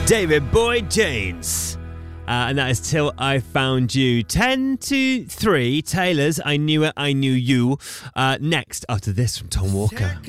David Boyd James. And that is Till I Found You. 10-3, Taylor's I Knew It, I Knew You. Next, after this from Tom Walker.